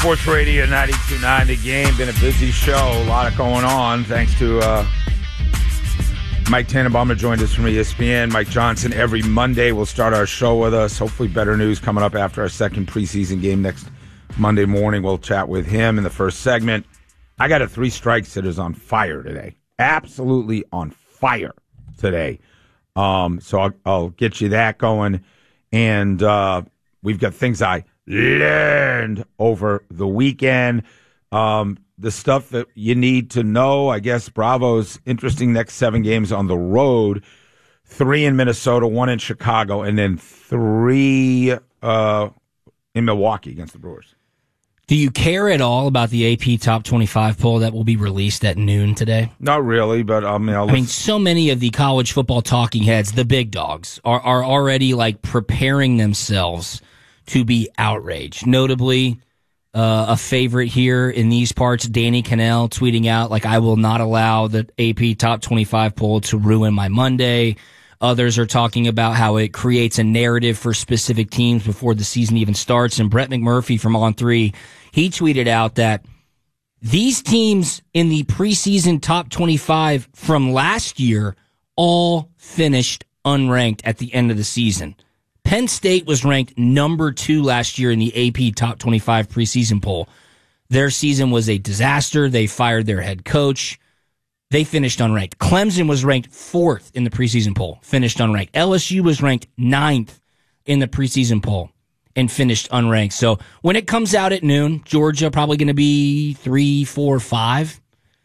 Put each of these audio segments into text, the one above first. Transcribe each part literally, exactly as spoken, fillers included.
Sports Radio ninety-two point nine The Game. Been a busy show. A lot of going on. Thanks to uh, Mike Tannenbaum joined us from E S P N. Mike Johnson every Monday will start our show with us. Hopefully better news coming up after our second preseason game next Monday morning. We'll chat with him in the first segment. I got a three strikes that is on fire today. Absolutely on fire today. Um, so I'll, I'll get you that going. And uh, we've got things I learned over the weekend. Um, the stuff that you need to know. I guess Bravo's interesting next seven games on the road. Three in Minnesota, one in Chicago, and then three uh, in Milwaukee against the Brewers. Do you care at all about the A P Top twenty-five poll that will be released at noon today? Not really, but I mean, I'll I mean, so many of the college football talking heads, the big dogs, are, are already like preparing themselves to be outraged. Notably, uh, a favorite here in these parts, Danny Cannell tweeting out, like, I will not allow the A P Top twenty-five poll to ruin my Monday. Others are talking about how it creates a narrative for specific teams before the season even starts. And Brett McMurphy from On three, he tweeted out that these teams in the preseason top twenty-five from last year all finished unranked at the end of the season. Penn State was ranked number two last year in the A P Top twenty-five preseason poll. Their season was a disaster. They fired their head coach. They finished unranked. Clemson was ranked fourth in the preseason poll, finished unranked. L S U was ranked ninth in the preseason poll and finished unranked. So when it comes out at noon, Georgia probably going to be three, four, five.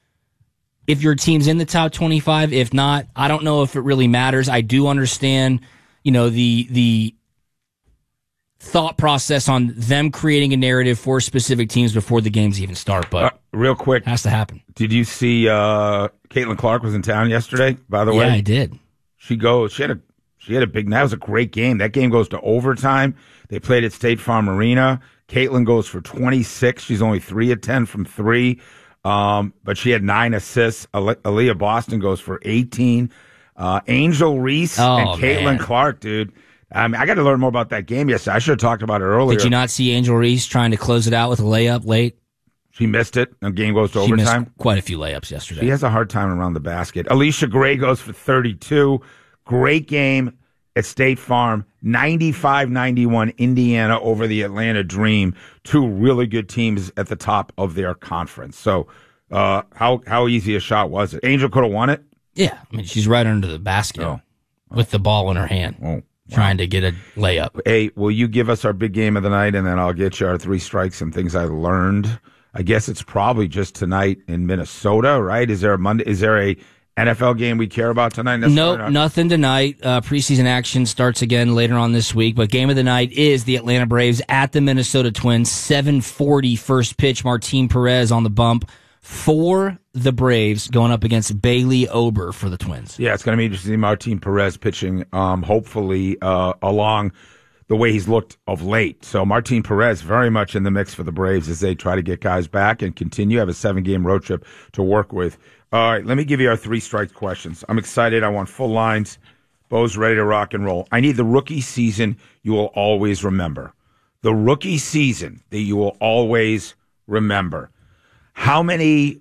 If your team's in the top twenty-five, if not, I don't know if it really matters. I do understand, you know, the the thought process on them creating a narrative for specific teams before the games even start, but uh, real quick, it has to happen. Did you see uh, Caitlin Clark was in town yesterday, by the way? Yeah, I did. She goes, she had a she had a big, that was a great game. That game goes to overtime. They played at State Farm Arena. Caitlin goes for twenty-six. She's only three of ten from three, um, but she had nine assists. Aaliyah Boston goes for eighteen. Uh, Angel Reese oh, and Caitlin man. Clark, dude. I mean, I got to learn more about that game yesterday. I should have talked about it earlier. Did you not see Angel Reese trying to close it out with a layup late? She missed it. The game goes to she overtime. Missed quite a few layups yesterday. She has a hard time around the basket. Alicia Gray goes for thirty-two. Great game at State Farm. ninety-five ninety-one Indiana over the Atlanta Dream. Two really good teams at the top of their conference. So uh, how how easy a shot was it? Angel could have won it? Yeah. I mean, she's right under the basket oh. with the ball in her hand. Oh. Trying to get a layup. Hey, will you give us our big game of the night, and then I'll get you our three strikes and things I learned. I guess it's probably just tonight in Minnesota, right? Is there a Monday? Is there a N F L game we care about tonight? No, nothing tonight. Uh, preseason action starts again later on this week, but game of the night is the Atlanta Braves at the Minnesota Twins. seven forty first pitch. Martin Perez on the bump for the Braves, going up against Bailey Ober for the Twins. Yeah, it's going to be interesting to see Martin Perez pitching, um, hopefully, uh, along the way he's looked of late. So Martin Perez very much in the mix for the Braves as they try to get guys back and continue have a seven-game road trip to work with. All right, let me give you our three strike questions. I'm excited. I want full lines. Bo's ready to rock and roll. I need the rookie season you will always remember. The rookie season that you will always remember. How many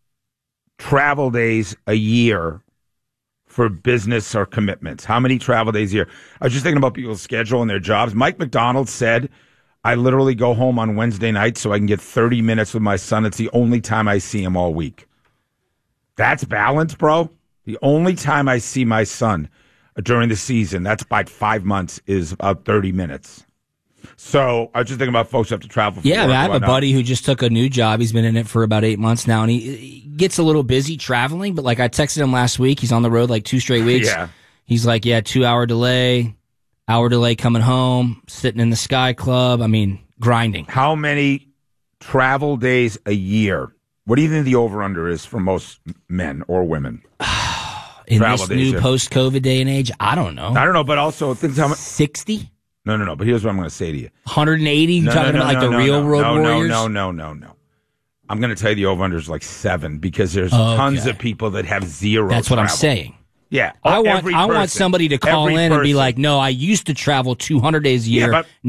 travel days a year for business or commitments? How many travel days a year? I was just thinking about people's schedule and their jobs. Mike McDonald said, I literally go home on Wednesday night so I can get thirty minutes with my son. It's the only time I see him all week. That's balance, bro. The only time I see my son during the season, that's about five months, is about thirty minutes. So I was just thinking about folks who have to travel. For yeah, work I have a whatnot. buddy who just took a new job. He's been in it for about eight months now, and he, he gets a little busy traveling. But like I texted him last week, he's on the road like two straight weeks. Yeah. He's like, yeah, two hour delay, hour delay coming home, sitting in the Sky Club. I mean, grinding. How many travel days a year? What do you think the over-under is for most men or women? In Travel this days, new yeah. post-COVID day and age, I don't know. I don't know, but also think how much. sixty? No, no, no. But here's what I'm going to say to you. one hundred eighty? You're No, talking no, no, about like no, the no, real no, Road no, Warriors? No, no, no, no, no. I'm going to tell you the over-under is like seven because there's Okay. tons of people that have zero. That's what I'm travel. saying. Yeah, I want every I want person. somebody to call Every in and be person. like, no, I used to travel two hundred days a Yeah, year. but